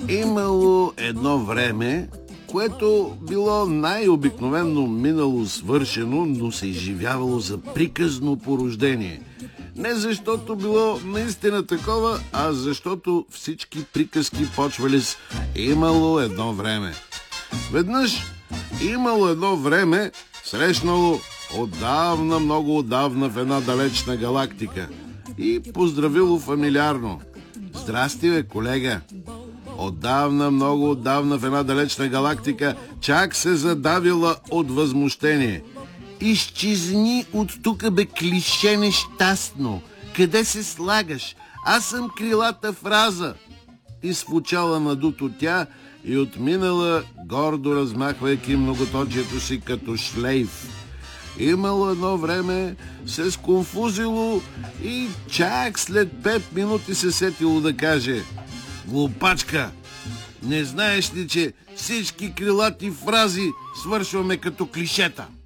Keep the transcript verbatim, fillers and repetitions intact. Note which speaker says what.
Speaker 1: Имало едно време, което било най-обикновено минало свършено, но се изживявало за приказно порождение. Не защото било наистина такова, а защото всички приказки почвали с «имало едно време». Веднъж имало едно време, срещнало отдавна, много отдавна в една далечна галактика и поздравило фамилиарно: «Здрасти, бе, колега!» Отдавна, много отдавна в една далечна галактика чак се задавила от възмущение: «Изчезни от тука, бе, клише нещастно! Къде се слагаш? Аз съм крилата фраза!» Изфучала надуто тя и отминала, гордо размахвайки многоточието си като шлейф. Имало едно време, се сконфузило и чак след пет минути се сетило да каже: «Глупачка, не знаеш ли, че всички крилати фрази свършваме като клишета?»